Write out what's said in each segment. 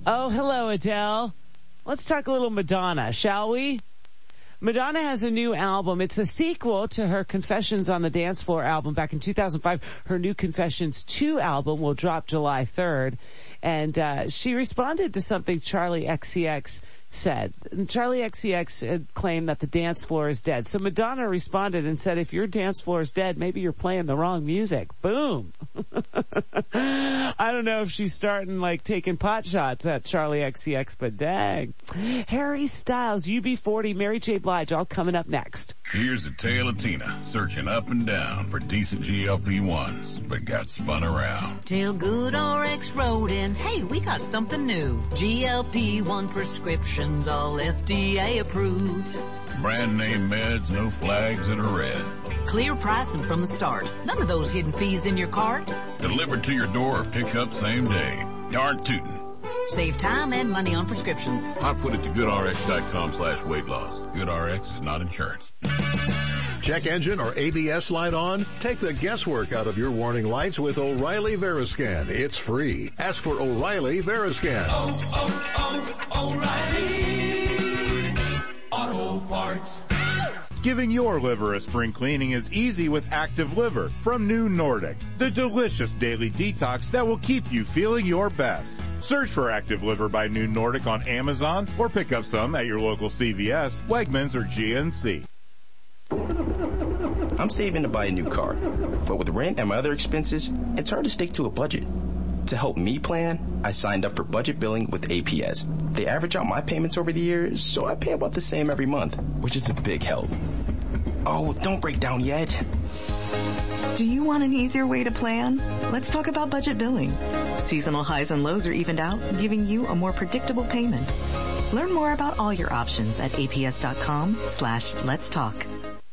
Oh, hello, Adele. Let's talk a little Madonna, shall we? Madonna has a new album. It's a sequel to her Confessions on the Dance Floor album back in 2005. Her new Confessions 2 album will drop July 3rd. And she responded to something Charlie XCX said. And Charlie XCX had claimed that the dance floor is dead. So Madonna responded and said, if your dance floor is dead, maybe you're playing the wrong music. Boom. I don't know if she's starting like taking pot shots at Charlie XCX, but dang. Harry Styles, UB40, Mary J. Blige, all coming up next. Here's a tale of Tina searching up and down for decent GLP-1s, but got spun around. Till GoodRx wrote in, hey, we got something new. GLP-1 prescriptions, all FDA approved. Brand name meds, no flags that are red. Clear pricing from the start. None of those hidden fees in your cart. Delivered to your door or pick up same day. Darn tootin'. Save time and money on prescriptions. I put it to goodrx.com/weight loss. GoodRx is not insurance. Check engine or ABS light on? Take the guesswork out of your warning lights with O'Reilly Veriscan. It's free. Ask for O'Reilly Veriscan. O'Reilly Auto Parts. Giving your liver a spring cleaning is easy with Active Liver from New Nordic, the delicious daily detox that will keep you feeling your best. Search for Active Liver by New Nordic on Amazon or pick up some at your local CVS, Wegmans, or GNC. I'm saving to buy a new car, but with rent and my other expenses, it's hard to stick to a budget. To help me plan, I signed up for budget billing with APS. They average out my payments over the years, so I pay about the same every month, which is a big help. Oh, don't break down yet. Do you want an easier way to plan? Let's talk about budget billing. Seasonal highs and lows are evened out, giving you a more predictable payment. Learn more about all your options at aps.com/let's talk.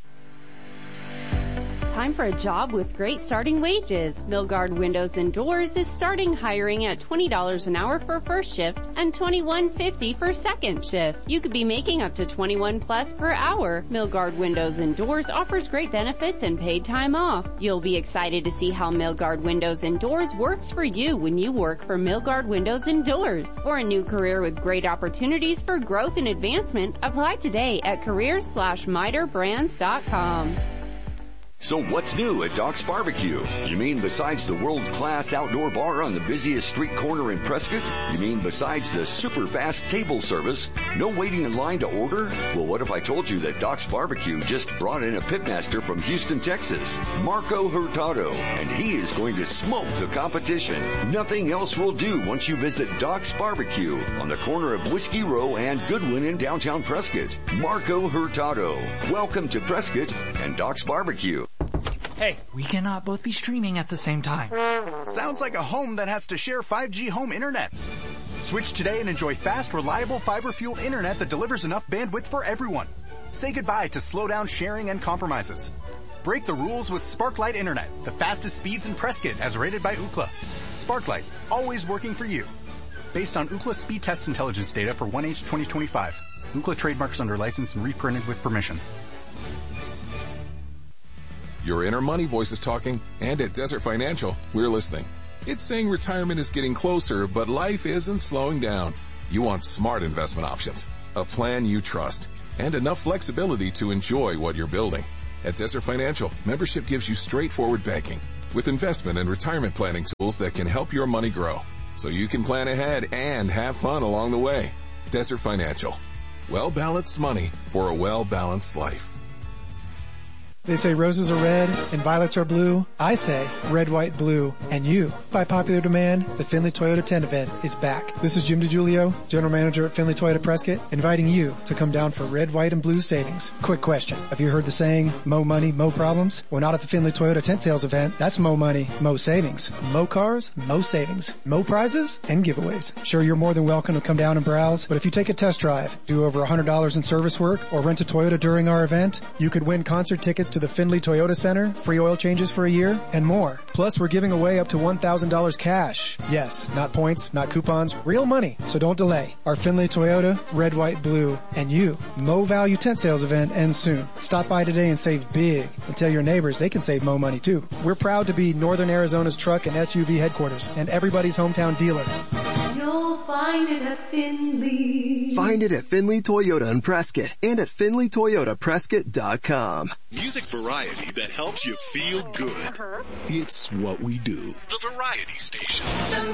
Time for a job with great starting wages. Milgard Windows and Doors is starting hiring at $20 an hour for first shift and $21.50 for second shift. You could be making up to $21 plus per hour. Milgard Windows and Doors offers great benefits and paid time off. You'll be excited to see how Milgard Windows and Doors works for you when you work for Milgard Windows and Doors. For a new career with great opportunities for growth and advancement, apply today at careers.miterbrands.com. So what's new at Doc's Barbecue? You mean besides the world-class outdoor bar on the busiest street corner in Prescott? You mean besides the super fast table service? No waiting in line to order? Well, what if I told you that Doc's Barbecue just brought in a pitmaster from Houston, Texas, Marco Hurtado, and he is going to smoke the competition. Nothing else will do once you visit Doc's Barbecue on the corner of Whiskey Row and Goodwin in downtown Prescott. Marco Hurtado. Welcome to Prescott and Doc's Barbecue. Hey, we cannot both be streaming at the same time. Sounds like a home that has to share 5G home internet. Switch today and enjoy fast, reliable, fiber-fueled internet that delivers enough bandwidth for everyone. Say goodbye to slow-down sharing and compromises. Break the rules with Sparklight Internet, the fastest speeds in Prescott as rated by Ookla. Sparklight, always working for you. Based on Ookla speed test intelligence data for 1H 2025. Ookla trademarks under license and reprinted with permission. Your inner money voice is talking, and at Desert Financial, we're listening. It's saying retirement is getting closer, but life isn't slowing down. You want smart investment options, a plan you trust, and enough flexibility to enjoy what you're building. At Desert Financial, membership gives you straightforward banking with investment and retirement planning tools that can help your money grow, so you can plan ahead and have fun along the way. Desert Financial. Well-balanced money for a well-balanced life. They say roses are red and violets are blue. I say red, white, blue, and you. By popular demand, the Findlay Toyota 10 event is back. This is Jim DiGiulio, General Manager at Findlay Toyota Prescott, inviting you to come down for red, white, and blue savings. Quick question. Have you heard the saying, mo money, mo problems? Well, not at the Findlay Toyota tent sales event. That's mo money, mo savings. Mo cars, mo savings. Mo prizes, and giveaways. Sure, you're more than welcome to come down and browse, but if you take a test drive, do over $100 in service work, or rent a Toyota during our event, you could win concert tickets to the Findlay Toyota Center, free oil changes for a year, and more. Plus, we're giving away up to $1,000 cash. Yes, not points, not coupons, real money. So don't delay. Our Findlay Toyota, red, white, blue, and you. Mo Value tent sales event ends soon. Stop by today and save big. And tell your neighbors they can save Mo money too. We're proud to be Northern Arizona's truck and SUV headquarters and everybody's hometown dealer. You'll find it at Findlay. Find it at Findlay Toyota in Prescott and at FindlayToyotaPrescott.com. Music variety that helps you feel good. It's what we do. The Variety Station.